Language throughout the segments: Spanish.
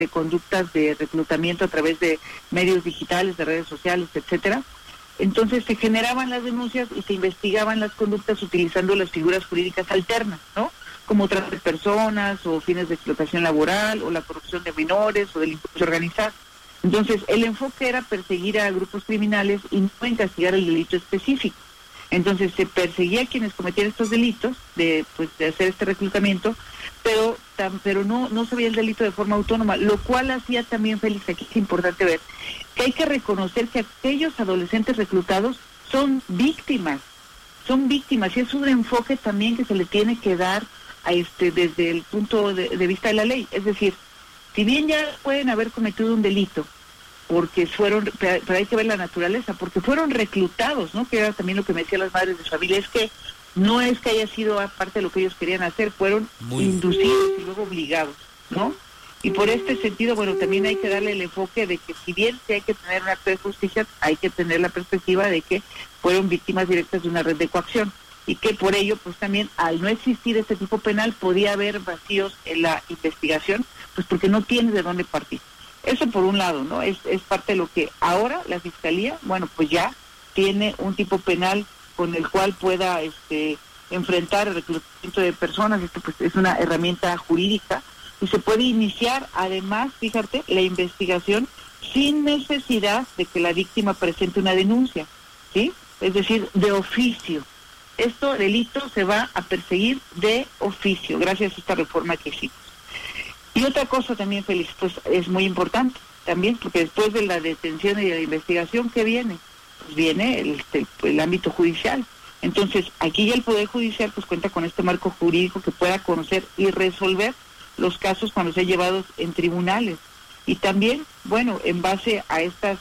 de conductas de reclutamiento a través de medios digitales, de redes sociales, etcétera. Entonces se generaban las denuncias y se investigaban las conductas utilizando las figuras jurídicas alternas, ¿no? Como trata de personas o fines de explotación laboral o la corrupción de menores o delincuencia organizada. Entonces el enfoque era perseguir a grupos criminales y no investigar el delito específico. Entonces se perseguía a quienes cometían estos delitos de hacer este reclutamiento, pero no se veía el delito de forma autónoma, lo cual hacía también, Félix, aquí es importante ver, que hay que reconocer que aquellos adolescentes reclutados son víctimas, y es un enfoque también que se le tiene que dar a desde el punto de vista de la ley. Es decir, si bien ya pueden haber cometido un delito, pero hay que ver la naturaleza, porque fueron reclutados, ¿no? Que era también lo que me decían las madres de familia, es que no es que haya sido aparte de lo que ellos querían hacer, fueron inducidos y luego obligados, ¿no? Y por este sentido, bueno, también hay que darle el enfoque de que si bien sí hay que tener un acto de justicia, hay que tener la perspectiva de que fueron víctimas directas de una red de coacción, y que por ello, pues también, al no existir este tipo penal, podía haber vacíos en la investigación, pues porque no tiene de dónde partir. Eso por un lado, ¿no? Es parte de lo que ahora la Fiscalía, bueno, pues ya tiene un tipo penal con el cual pueda enfrentar el reclutamiento de personas. Esto pues es una herramienta jurídica y se puede iniciar, además, fíjate, la investigación sin necesidad de que la víctima presente una denuncia, ¿sí? Es decir, de oficio. Delito se va a perseguir de oficio, gracias a esta reforma que hicimos. Y otra cosa también, Félix, pues es muy importante también, porque después de la detención y de la investigación, ¿qué viene? Pues viene el ámbito judicial. Entonces, aquí ya el Poder Judicial pues cuenta con este marco jurídico que pueda conocer y resolver los casos cuando sean llevados en tribunales. Y también, bueno, en base a estas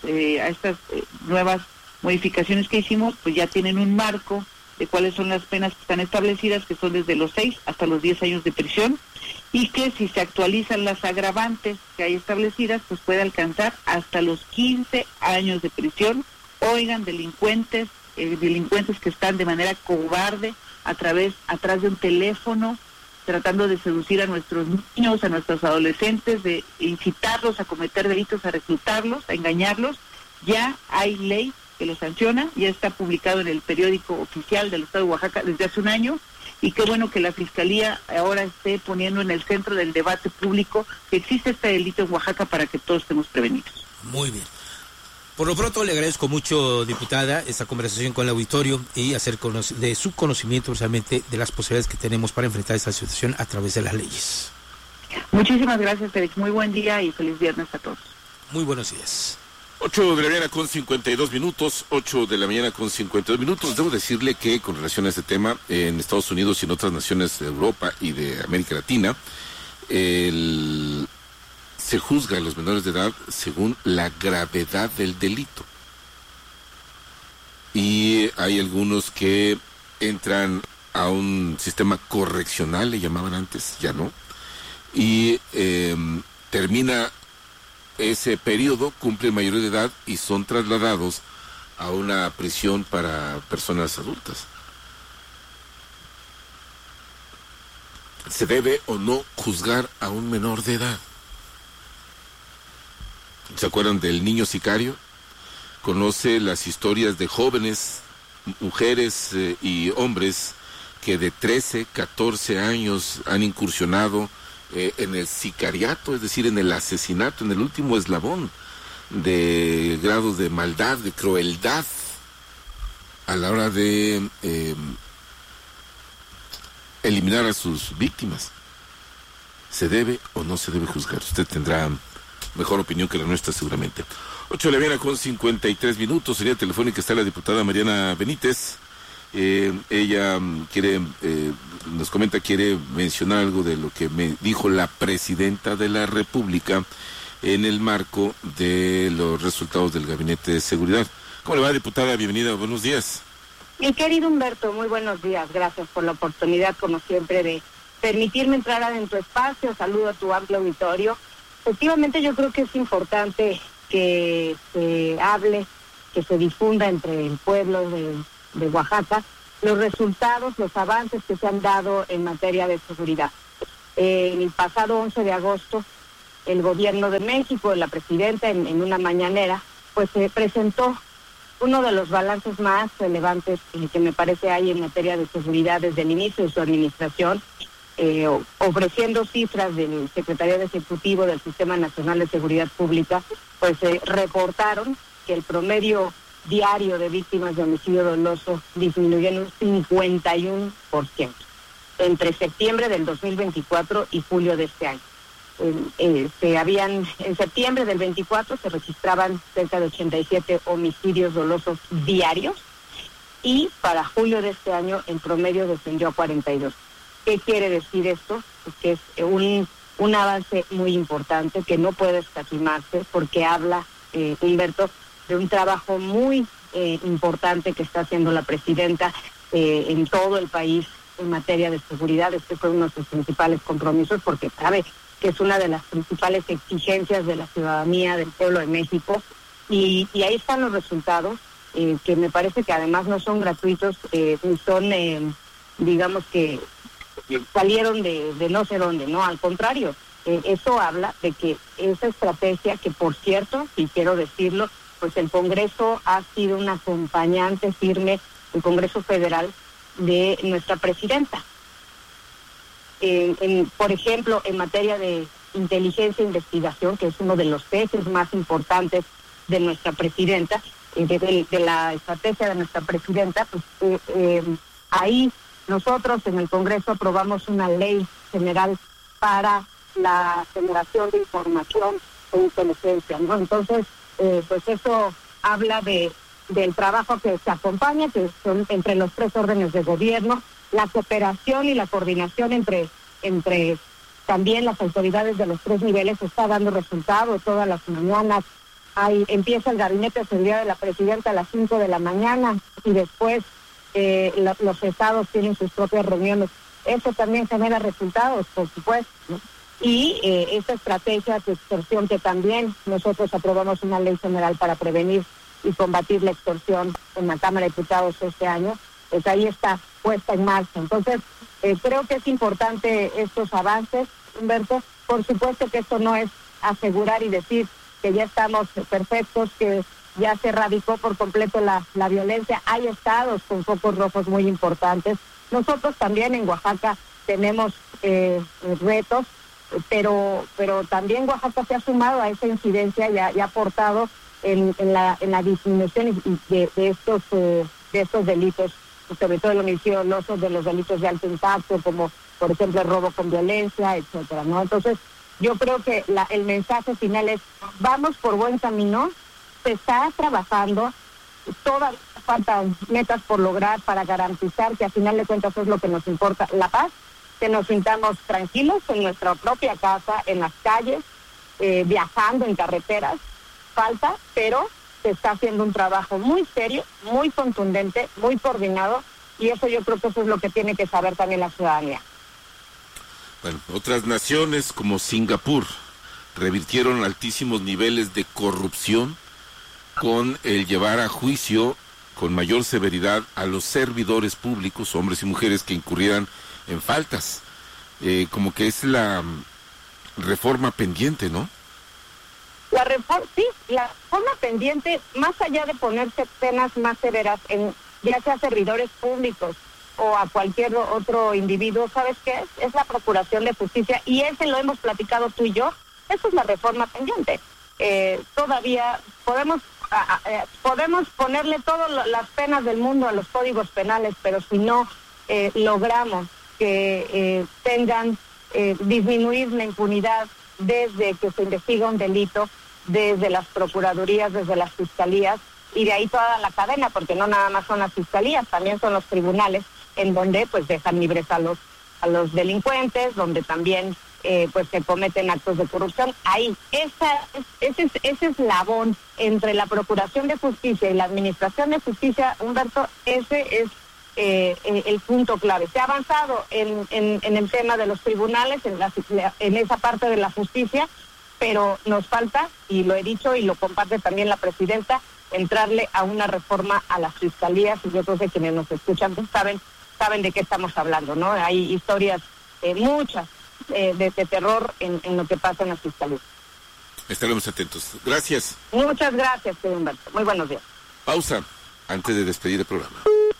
nuevas modificaciones que hicimos, pues ya tienen un marco de cuáles son las penas que están establecidas, que son desde los 6 hasta los 10 años de prisión, y que si se actualizan las agravantes que hay establecidas, pues puede alcanzar hasta los 15 años de prisión. Oigan, delincuentes que están de manera cobarde atrás de un teléfono, tratando de seducir a nuestros niños, a nuestros adolescentes, de incitarlos a cometer delitos, a reclutarlos, a engañarlos. Ya hay ley que lo sanciona, ya está publicado en el periódico oficial del Estado de Oaxaca desde hace un año, y qué bueno que la Fiscalía ahora esté poniendo en el centro del debate público que existe este delito en Oaxaca para que todos estemos prevenidos. Muy bien. Por lo pronto le agradezco mucho, diputada, esta conversación con el auditorio y hacer de su conocimiento realmente de las posibilidades que tenemos para enfrentar esta situación a través de las leyes. Muchísimas gracias, Félix. Muy buen día y feliz viernes a todos. Muy buenos días. 8 de la mañana con 52 minutos, 8 de la mañana con 52 minutos. Debo decirle que con relación a este tema, en Estados Unidos y en otras naciones de Europa y de América Latina, se juzga a los menores de edad según la gravedad del delito. Y hay algunos que entran a un sistema correccional, le llamaban antes, ya no, y termina ese periodo, cumplen mayoría de edad y son trasladados a una prisión para personas adultas. ¿Se debe o no juzgar a un menor de edad? ¿Se acuerdan del niño sicario? Conoce las historias de jóvenes, mujeres y hombres que de 13, 14 años han incursionado en el sicariato, es decir, en el asesinato, en el último eslabón de grados de maldad, de crueldad a la hora de eliminar a sus víctimas. ¿Se debe o no se debe juzgar? Usted tendrá mejor opinión que la nuestra seguramente. 8 de la mañana con 53 minutos, sería telefónica, está la diputada Mariana Benítez. Ella nos comenta, quiere mencionar algo de lo que me dijo la presidenta de la República en el marco de los resultados del Gabinete de Seguridad. ¿Cómo le va, diputada? Bienvenida, buenos días. Mi querido Humberto, muy buenos días. Gracias por la oportunidad, como siempre, de permitirme entrar en tu espacio. Saludo a tu amplio auditorio. Efectivamente, yo creo que es importante que se hable, que se difunda entre el pueblo de Oaxaca los resultados, los avances que se han dado en materia de seguridad. El pasado 11 de agosto el gobierno de México, la presidenta, en una mañanera, pues presentó uno de los balances más relevantes que me parece hay en materia de seguridad desde el inicio de su administración, ofreciendo cifras del Secretariado Ejecutivo del Sistema Nacional de Seguridad Pública, pues reportaron que el promedio diario de víctimas de homicidio doloso disminuyó en un 51% entre septiembre del 2024 y julio de este año. En septiembre del 24 se registraban cerca de 87 homicidios dolosos diarios y para julio de este año en promedio descendió a 42. ¿Qué quiere decir esto? Pues que es un avance muy importante que no puede escatimarse porque habla, Humberto, de un trabajo muy importante que está haciendo la presidenta en todo el país en materia de seguridad. Este fue uno de sus principales compromisos porque sabe que es una de las principales exigencias de la ciudadanía del pueblo de México y ahí están los resultados que me parece que además no son gratuitos, son digamos que salieron de no sé dónde, no, al contrario, eso habla de que esa estrategia que por cierto, y quiero decirlo, pues el Congreso ha sido un acompañante firme, el Congreso Federal, de nuestra presidenta. Por ejemplo, en materia de inteligencia e investigación, que es uno de los ejes más importantes de nuestra presidenta, de la estrategia de nuestra presidenta, pues ahí nosotros en el Congreso aprobamos una ley general para la generación de información e inteligencia, ¿no? Entonces, pues eso habla del trabajo que se acompaña, que son entre los tres órdenes de gobierno, la cooperación y la coordinación entre también las autoridades de los tres niveles está dando resultados. Todas las mañanas empieza el gabinete de seguridad de la presidenta a las 5 de la mañana y después los estados tienen sus propias reuniones. Eso también genera resultados, por supuesto, ¿no? Y esta estrategia de extorsión que también nosotros aprobamos una ley general para prevenir y combatir la extorsión en la Cámara de Diputados este año, pues ahí está puesta en marcha. Entonces, creo que es importante estos avances, Humberto. Por supuesto que esto no es asegurar y decir que ya estamos perfectos, que ya se erradicó por completo la violencia. Hay estados con focos rojos muy importantes. Nosotros también en Oaxaca tenemos retos, pero también Oaxaca se ha sumado a esa incidencia y ha aportado en la disminución de estos delitos, sobre todo el homicidio doloso, de los delitos de alto impacto, como por ejemplo el robo con violencia, etcétera, ¿no? Entonces, yo creo que el mensaje final es: vamos por buen camino, se está trabajando, todavía faltan metas por lograr para garantizar que a final de cuentas es lo que nos importa, la paz, que nos sintamos tranquilos en nuestra propia casa, en las calles, viajando en carreteras. Falta, pero se está haciendo un trabajo muy serio, muy contundente, muy coordinado, y eso yo creo que eso es lo que tiene que saber también la ciudadanía. Bueno, otras naciones como Singapur revirtieron altísimos niveles de corrupción con el llevar a juicio con mayor severidad a los servidores públicos, hombres y mujeres que incurrieran en faltas. Como que es la reforma pendiente, ¿no? La reforma pendiente, más allá de ponerse penas más severas en ya sea servidores públicos o a cualquier otro individuo, ¿sabes qué es? Es la procuración de justicia, y ese lo hemos platicado tú y yo. Eso es la reforma pendiente. Todavía podemos ponerle todas las penas del mundo a los códigos penales, pero si no logramos que tengan disminuir la impunidad desde que se investiga un delito, desde las procuradurías, desde las fiscalías, y de ahí toda la cadena, porque no nada más son las fiscalías, también son los tribunales, en donde pues dejan libres a los delincuentes, donde también pues se cometen actos de corrupción. Ahí, ese eslabón entre la Procuración de Justicia y la Administración de Justicia, Humberto, ese es el punto clave. Se ha avanzado en el tema de los tribunales, en esa parte de la justicia, pero nos falta, y lo he dicho y lo comparte también la presidenta, entrarle a una reforma a las fiscalías, y yo creo que quienes nos escuchan pues saben de qué estamos hablando, ¿no? Hay historias, muchas de terror en lo que pasa en la fiscalía. Estaremos atentos. Gracias. Muchas gracias, Humberto. Muy buenos días. Pausa antes de despedir el programa.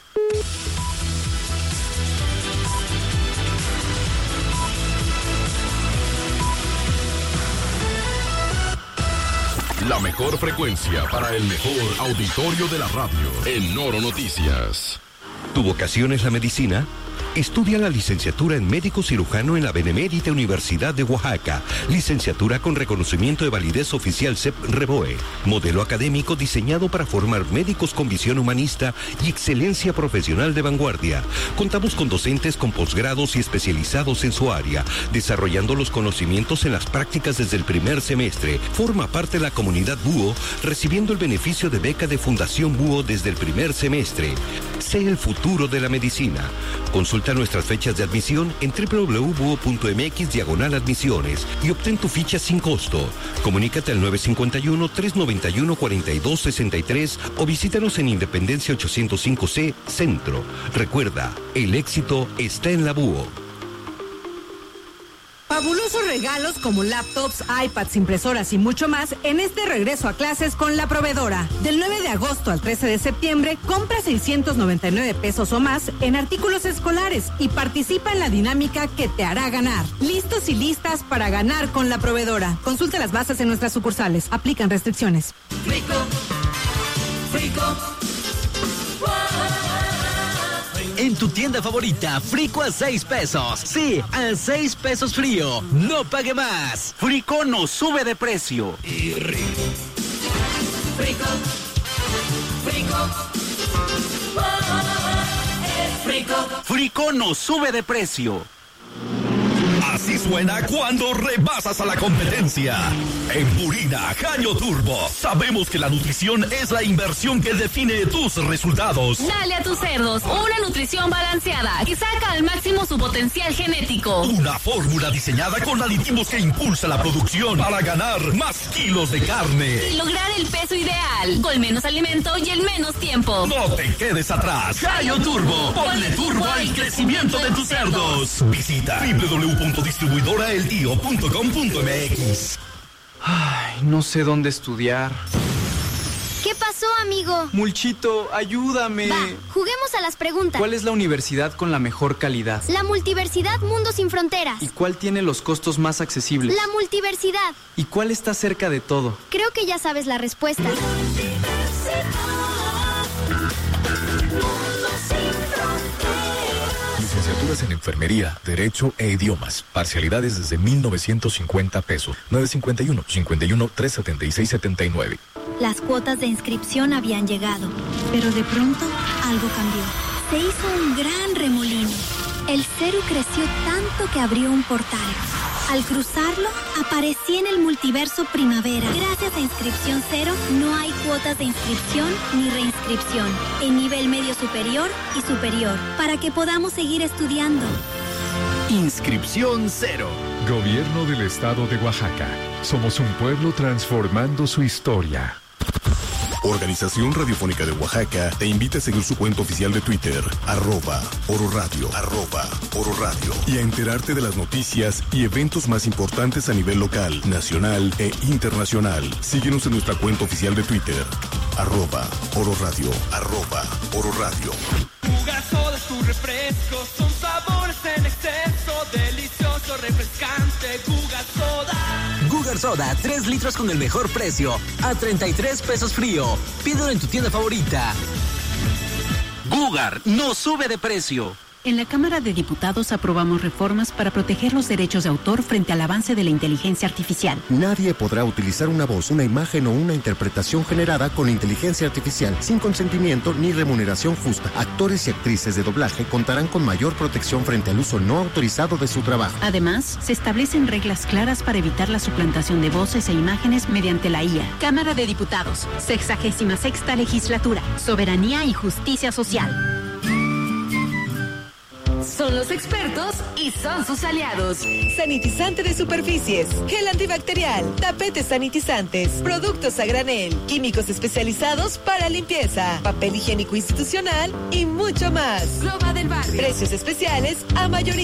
La mejor frecuencia para el mejor auditorio de la radio. En Noro Noticias. ¿Tu vocación es la medicina? Estudia la licenciatura en médico cirujano en la Benemérita Universidad de Oaxaca. Licenciatura con reconocimiento de validez oficial CEP-REBOE. Modelo académico diseñado para formar médicos con visión humanista y excelencia profesional de vanguardia. Contamos con docentes con posgrados y especializados en su área, desarrollando los conocimientos en las prácticas desde el primer semestre. Forma parte de la comunidad Búho, recibiendo el beneficio de beca de Fundación Búho desde el primer semestre. Sé el futuro de la medicina. Consulta nuestras fechas de admisión en www.buo.mx/admisiones y obtén tu ficha sin costo. Comunícate al 951-391-4263 o visítanos en Independencia 805C Centro. Recuerda, el éxito está en la Búho. Fabulosos regalos como laptops, iPads, impresoras y mucho más en este regreso a clases con La Proveedora. Del 9 de agosto al 13 de septiembre, compra 699 pesos o más en artículos escolares y participa en la dinámica que te hará ganar. Listos y listas para ganar con La Proveedora. Consulta las bases en nuestras sucursales. Aplican restricciones. Frico, Frico. En tu tienda favorita, Frico a 6 pesos. Sí, a 6 pesos frío. No pague más. Frico no sube de precio. Y rico. Frico. Frico. Frico. Frico no sube de precio. Así suena cuando rebasas a la competencia. En Purina Caño Turbo sabemos que la nutrición es la inversión que define tus resultados. Dale a tus cerdos una nutrición balanceada que saca al máximo su potencial genético. Una fórmula diseñada con aditivos que impulsa la producción para ganar más kilos de carne. Y lograr el peso ideal, con menos alimento y en menos tiempo. No te quedes atrás. Caño Turbo. Ponle turbo al crecimiento de tus cerdos. Visita www.distribuidoraeldío.com.mx. Ay, no sé dónde estudiar. ¿Qué pasó, amigo? Mulchito, ayúdame. Va, juguemos a las preguntas. ¿Cuál es la universidad con la mejor calidad? La Multiversidad Mundo Sin Fronteras. ¿Y cuál tiene los costos más accesibles? La Multiversidad. ¿Y cuál está cerca de todo? Creo que ya sabes la respuesta. Licenciaturas en Enfermería, Derecho e Idiomas. Parcialidades desde 1,950 pesos. 951-51-376-79. Las cuotas de inscripción habían llegado, pero de pronto algo cambió. Se hizo un gran remolino. El CERU creció tanto que abrió un portal. Al cruzarlo, aparecí en el multiverso primavera. Gracias a Inscripción Cero, no hay cuotas de inscripción ni reinscripción. En nivel medio superior y superior, para que podamos seguir estudiando. Inscripción Cero. Gobierno del Estado de Oaxaca. Somos un pueblo transformando su historia. Organización Radiofónica de Oaxaca te invita a seguir su cuenta oficial de Twitter, @ororadio, @ororadio, y a enterarte de las noticias y eventos más importantes a nivel local, nacional e internacional. Síguenos en nuestra cuenta oficial de Twitter, @ororadio, @ororadio. Gugar Soda es tu refresco, son sabores en exceso, delicioso, refrescante, Gugar Soda. Gugar Soda, 3 litros con el mejor precio, a 33 pesos frío. Pídelo en tu tienda favorita. Gugar no sube de precio. En la Cámara de Diputados aprobamos reformas para proteger los derechos de autor frente al avance de la inteligencia artificial. Nadie podrá utilizar una voz, una imagen o una interpretación generada con inteligencia artificial sin consentimiento ni remuneración justa. Actores y actrices de doblaje contarán con mayor protección frente al uso no autorizado de su trabajo. Además, se establecen reglas claras para evitar la suplantación de voces e imágenes mediante la IA. Cámara de Diputados, 66ª Legislatura, Soberanía y Justicia Social. Son los expertos y son sus aliados. Sanitizante de superficies, gel antibacterial, tapetes sanitizantes, productos a granel, químicos especializados para limpieza, papel higiénico institucional y mucho más. Roma del Barrio. Precios especiales a mayoría.